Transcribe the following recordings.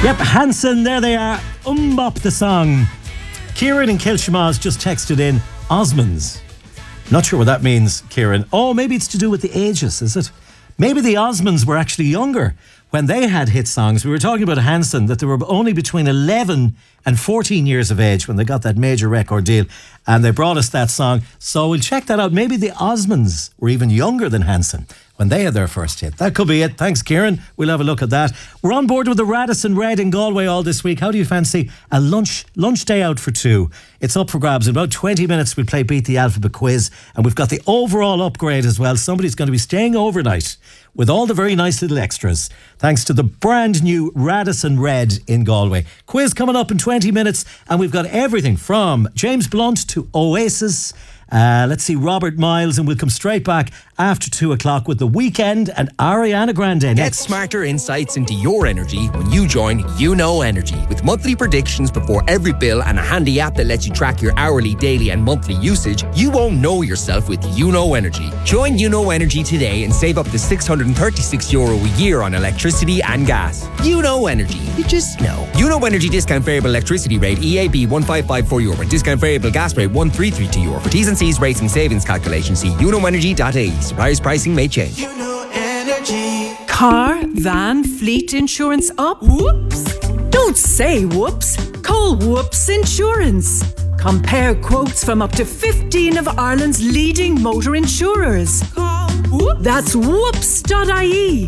Yep, Hanson, there they are. Bop the song. Kieran in Kilshamaz just texted in Osmonds. Not sure what that means, Kieran. Oh, maybe it's to do with the ages, is it? Maybe the Osmonds were actually younger when they had hit songs. We were talking about Hanson, that they were only between 11 and 14 years of age when they got that major record deal, and they brought us that song. So we'll check that out. Maybe the Osmonds were even younger than Hanson when they had their first hit. That could be it. Thanks, Kieran. We'll have a look at that. We're on board with the Radisson Red in Galway all this week. How do you fancy a lunch day out for two? It's up for grabs. In about 20 minutes, we'll play Beat the Alphabet quiz, and we've got the overall upgrade as well. Somebody's going to be staying overnight with all the very nice little extras, thanks to the brand new Radisson Red in Galway. Quiz coming up in 20 minutes, and we've got everything from James Blunt to Oasis. Let's see, Robert Miles, and we'll come straight back after 2 o'clock with The Weekend and Ariana Grande. Get smarter insights into your energy when you join YouKnow Energy. With monthly predictions before every bill and a handy app that lets you track your hourly, daily and monthly usage, you won't know yourself with YouKnow Energy. Join YouKnow Energy today and save up to €636 a year on electricity and gas. YouKnow Energy. You just know. YouKnow Energy discount variable electricity rate EAB €1554 and discount variable gas rate €1332. For T's and C's rates and savings calculation, see YouKnowEnergy.ie. Suppliers pricing may change. YouKnow Energy. Car, van, fleet insurance up? Whoops! Don't say whoops. Call Whoops Insurance. Compare quotes from up to 15 of Ireland's leading motor insurers. Call Whoops. That's whoops.ie.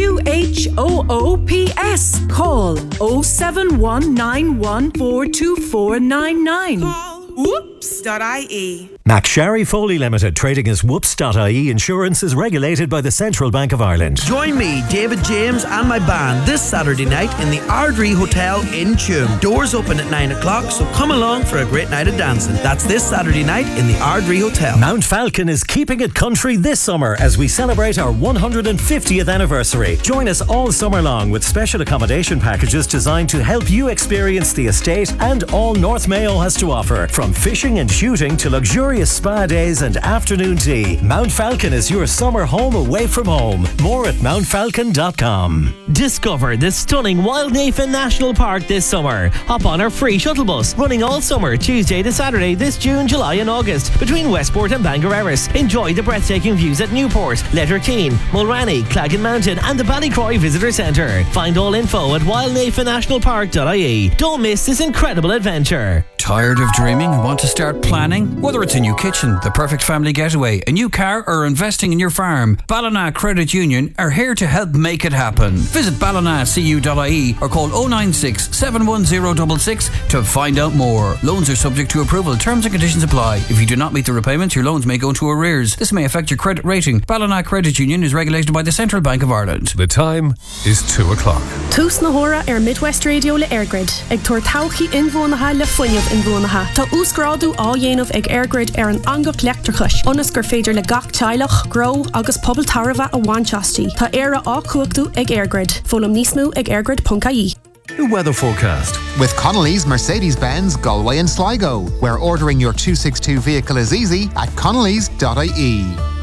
WHOOPS. Call 07191422499. Call Whoops.ie. McSherry Foley Limited, trading as Whoops.ie Insurance, is regulated by the Central Bank of Ireland. Join me, David James, and my band this Saturday night in the Ardrey Hotel in Tuam. Doors open at 9 o'clock, so come along for a great night of dancing. That's this Saturday night in the Ardrey Hotel. Mount Falcon is keeping it country this summer as we celebrate our 150th anniversary. Join us all summer long with special accommodation packages designed to help you experience the estate and all North Mayo has to offer. From fishing and shooting to luxurious spa days and afternoon tea, Mount Falcon is your summer home away from home. More at mountfalcon.com. Discover the stunning Wild Nathan National Park this summer. Hop on our free shuttle bus running all summer, Tuesday to Saturday this June, July and August between Westport and Bangor Erris. Enjoy the breathtaking views at Newport, Letterkeene, Mulranny, Claggan Mountain and the Ballycroy Visitor Centre. Find all info at wildnathannationalpark.ie. Don't miss this incredible adventure. Tired of dreaming and want to start planning? Whether it's a new kitchen, the perfect family getaway, a new car or investing in your farm, Ballina Credit Union are here to help make it happen. Visit ballinacu.ie or call 096 71066 to find out more. Loans are subject to approval. Terms and conditions apply. If you do not meet the repayments, your loans may go into arrears. This may affect your credit rating. Ballina Credit Union is regulated by the Central Bank of Ireland. The time is 2 o'clock. Tús na hora Midwest Radio le Airgrid. Ag tuair tauchi inbhuanacha le foiineh inbhuanacha. Tá úscrádu á dhéanamh ag Airgrid an angach leachtarchais. Onas gur féidir le gach teilech, grow agus pobl tarva a bhaintastí. Tá éire á cuachú ag Airgrid. Fólam níos mó ag airgrid.ie. The weather forecast. With Connolly's Mercedes-Benz Galway and Sligo, where ordering your 262 vehicle is easy at connellys.ie.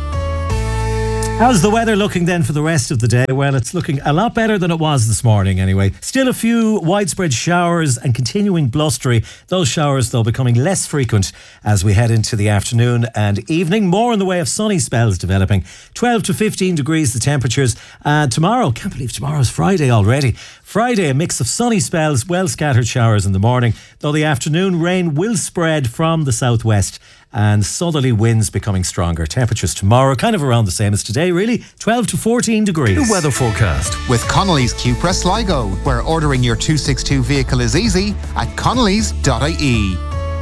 How's the weather looking then for the rest of the day? Well, it's looking a lot better than it was this morning anyway. Still a few widespread showers and continuing blustery. Those showers, though, becoming less frequent as we head into the afternoon and evening. More in the way of sunny spells developing. 12 to 15 degrees the temperatures. Tomorrow, can't believe tomorrow's Friday already. Friday, a mix of sunny spells, well scattered showers in the morning, though the afternoon rain will spread from the southwest and southerly winds becoming stronger. Temperatures tomorrow kind of around the same as today, really. 12 to 14 degrees. The weather forecast. With Connolly's Cupra Sligo, where ordering your 262 vehicle is easy at connellys.ie.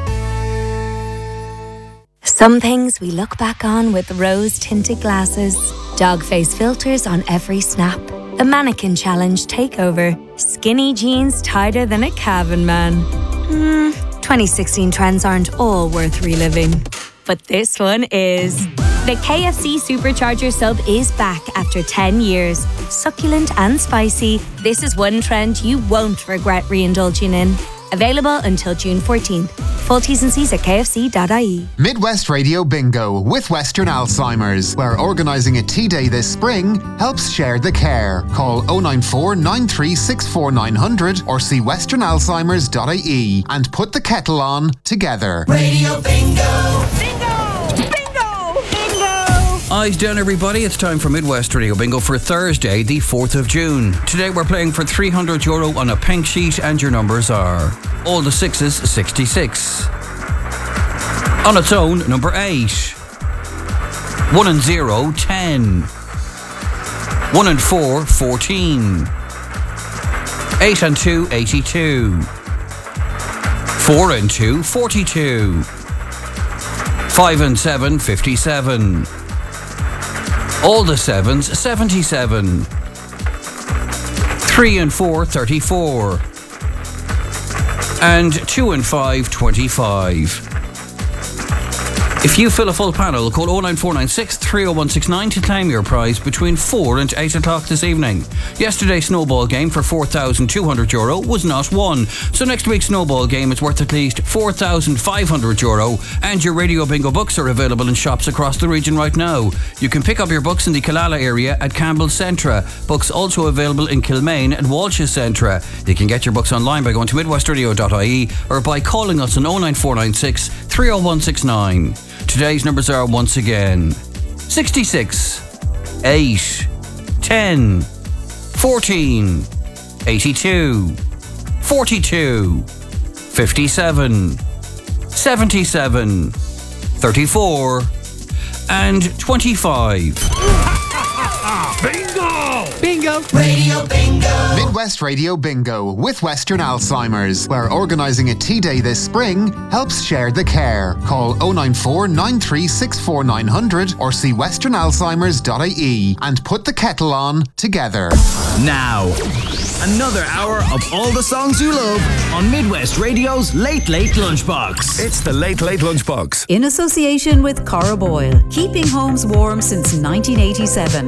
Some things we look back on with rose-tinted glasses. Dog face filters on every snap. The mannequin challenge takeover. Skinny jeans tighter than a Cavan man. 2016 trends aren't all worth reliving. But this one is. The KFC Supercharger sub is back after 10 years. Succulent and spicy, this is one trend you won't regret re-indulging in. Available until June 14th. Full T's and C's at kfc.ie. Midwest Radio Bingo with Western Alzheimer's, where organising a tea day this spring helps share the care. Call 094 9364 900 or see westernalzheimers.ie and put the kettle on together. Radio Bingo. Eyes down, everybody. It's time for Midwest Radio Bingo for Thursday, the 4th of June. Today we're playing for €300 on a pink sheet, and your numbers are all the sixes, 66. On its own, number 8. 1 and 0, 10. 1 and 4, 14. 8 and 2, 82. 4 and 2, 42. 5 and 7, 57. All the sevens, 77. 3 and 4, 34. And 2 and 5, 25. If you fill a full panel, call 09496 30169 to claim your prize between 4 and 8 o'clock this evening. Yesterday's snowball game for €4,200 was not won, so next week's snowball game is worth at least €4,500, and your Radio Bingo books are available in shops across the region right now. You can pick up your books in the Killala area at Campbell's Centra. Books also available in Kilmaine and Walsh's Centra. You can get your books online by going to midwestradio.ie or by calling us on 09496 30169. Today's numbers are once again 66, 8, 10, 14, 82, 42, 57, 77, 34, and 25. Bingo! Bingo! Radio Bingo! Midwest Radio Bingo with Western Alzheimer's, where organising a tea day this spring helps share the care. Call 094 9364 900 or see westernalzheimers.ie and put the kettle on together. Now, another hour of all the songs you love on Midwest Radio's Late Late Lunchbox. It's the Late Late Lunchbox. In association with Cora Boyle, keeping homes warm since 1987.